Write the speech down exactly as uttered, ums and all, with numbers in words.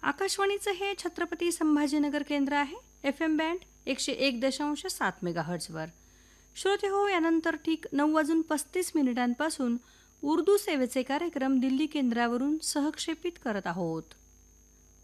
आकाशवाणीचं हे छत्रपती संभाजीनगर केंद्र आहे. एफ एम बँड एकशे एक दशांश सात मेगाहर्ट्झवर. श्रोते हो, यानंतर ठीक नऊ वाजून पस्तीस मिनिटांपासून उर्दू सेवेचे कार्यक्रम दिल्ली केंद्रावरून सहक्षेपित करत आहोत.